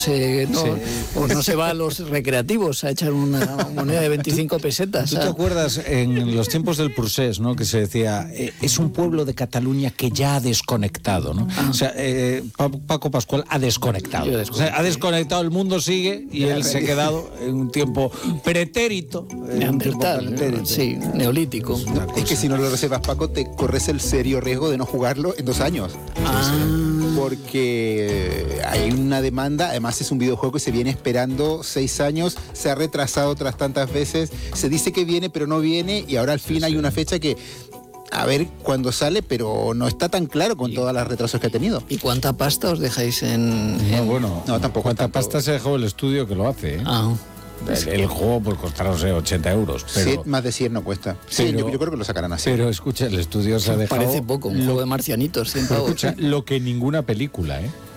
o no se va a los recreativos a echar una moneda de 25 pesetas. ¿Tú te acuerdas en los tiempos del Procés, ¿no? Que se decía, es un pueblo de Cataluña que ya ha desconectado, ¿no? O sea, Paco Pascual ha desconectado. O sea, ha desconectado, el mundo sigue y él se ha quedado en un tiempo pretérito. Neandertal, sí, neolítico. Es que si no lo reservas, Paco, te corres el serio riesgo de no jugarlo en 2 años. Porque hay una demanda, además es un videojuego que se viene esperando 6 años, se ha retrasado tras tantas veces, se dice que viene pero no viene y ahora al fin hay una fecha que a ver cuándo sale, pero no está tan claro con todas las retrasos que ha tenido. ¿Y cuánta pasta os dejáis en...? No, tampoco. ¿Cuánta pasta se dejó el estudio que lo hace? El juego pues costará, no sé, 80 euros. Pero, más de 100 no cuesta. Sí, yo creo que lo sacarán así. Pero escucha, el estudio se ha dejado... Parece poco, un juego de marcianitos. Escucha, lo que ninguna película,